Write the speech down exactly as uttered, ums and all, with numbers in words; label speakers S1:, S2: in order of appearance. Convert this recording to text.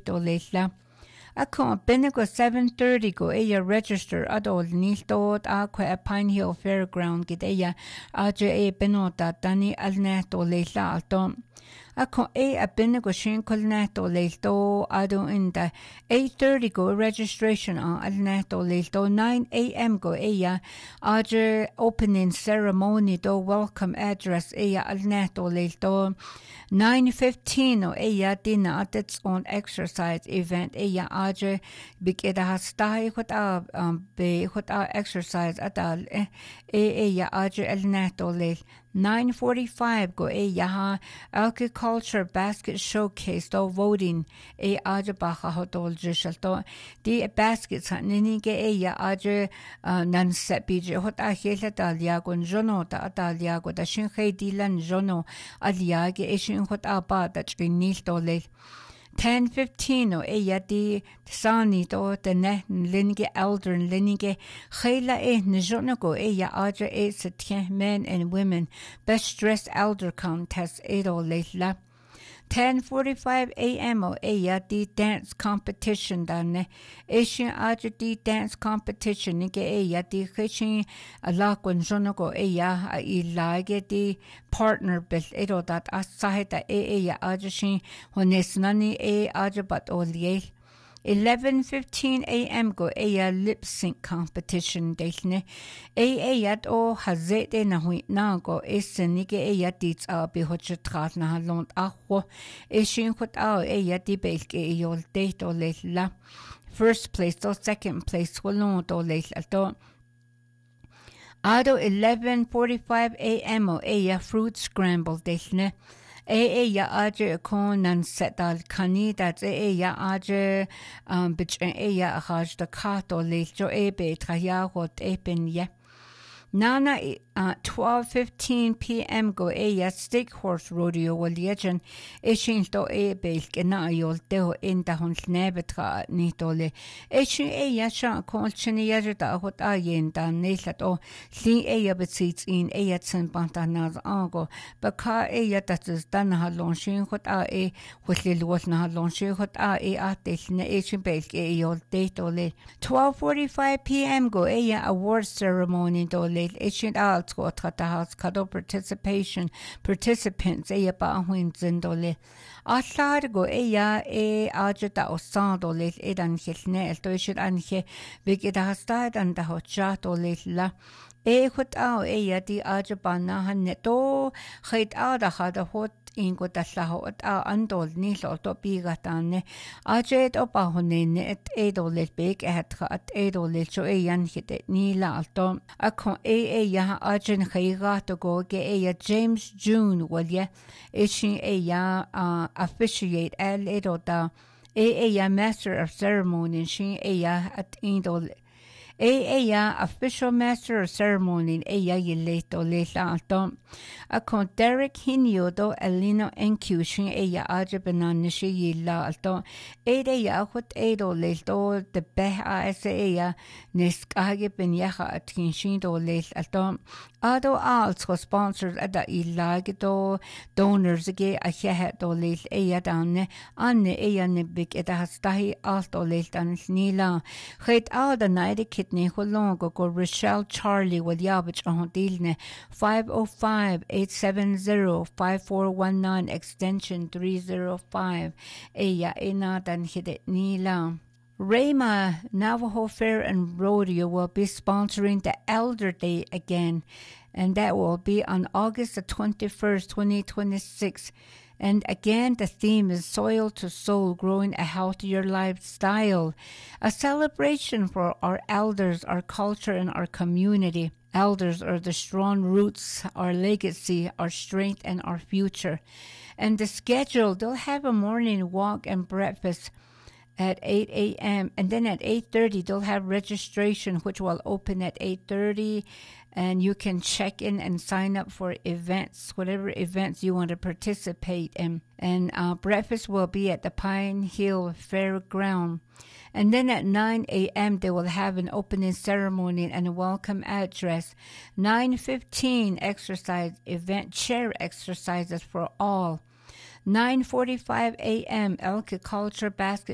S1: to leila. Ako binigo seven thirty go eya register adol niltot aqua a Pine Hill Fairground gid eya aja e benota dani alneto leila alto. Ako e a binigo shin colneto leilto ado inda eight thirty go registration on alneto leilto nine a.m. go eya aja opening ceremony do welcome address eya alneto leilto nine fifteen o eya dina at its own exercise event eya aja bigida hastai huta um be huta exercise adal e eya aja alneto leil nine forty-five go eya ha agriculture basket showcase do voting e aja baha hodol jishalto di baskets nini ge eya aja nan sepije hota hela dalia gon jono ta dalia go da shin dilan jono alia ge eshin hota ba da chinil dole ten fifteen o eya di sani do the ne linge elder linge khela e njono go eya aja e setien men and women best dressed elder contest edo leila ten forty-five a.m. o eya di dance competition dane eshin aja di dance competition nige eya di khishin ala kon jono go eya a ilage di partner bil edo dat asaheta e eya aja shin honesnani e aja bat oliel eleven fifteen a.m. go eya lip sync competition delne e eya o hazete na hui na go esenige eya dit a be hoche trat na lont aho eshin khot a eya di belke yol date o la first place or second place wolon do le to ado eleven forty-five a.m. o eya fruit scramble delne e eya aja kon nan setal kani dat e eya aja um bich eya haj da kato le jo e be traya hot e pen ye nana uh, twelve fifteen p.m. go eya stick horse rodeo waliejen eshin to e belke na yol teo inda hon snebetra ni tole eshin eya sha kolchini yajda hot ayen da nelat o li eya betzits in eya tsin bantanaz ango baka eya dat is dan ha lonshin hot a e hotlil wot na lonshin hot a e atel ne eshin belke yol te tole twelve forty-five p.m. go eya award ceremony tole eshin al House Kado participation participants eya ba huin zindole atlar go eya e aja da osandole edan hilne el to shit anche vigida hastad and da hotjatole la e hot au eya di aja bana haneto khait a da hada hot ingo da hot a andol ni lo to bigatane ajet opa honene et edole big et at edole cho eyan hit ni la alto akon e eya ajen khaiga to go ge eya James June walye ishin eya uh, officiate el edoda e eya master of ceremony shin eya at indol e eya official master of ceremony eya yileto leila alto akon Derek Hinyo do elino enkushin eya aja bananishi yilla alto e eya hot edo leilto de beha ese eya niskage ben yaha atkinshin do leil alto ado also sponsored ada ilage do donors ge a hehe do leil eya danne anne eya ne big eda hastahi alto leil dan nila khait ada naide kitni holongo go Rochelle Charlie with yabich on dilne five oh five eight seven zero five four one nine extension three oh five eya ina dan hide nila Rama Navajo Fair and Rodeo will be sponsoring the Elder Day again, and that will be on August the twenty-first, twenty twenty-six. And again, the theme is Soil to Soul, Growing a Healthier Lifestyle, a celebration for our elders, our culture, and our community. Elders are the strong roots, our legacy, our strength, and our future. And the schedule, they'll have a morning walk and breakfast at eight a.m. and then at eight thirty they'll have registration, which will open at eight thirty, and you can check in and sign up for events, whatever events you want to participate in. And uh, breakfast will be at the Pine Hill Fairground. And then at nine a.m. they will have an opening ceremony and a welcome address. nine fifteen exercise event, chair exercises for all. nine forty-five a.m. Elk Culture Basket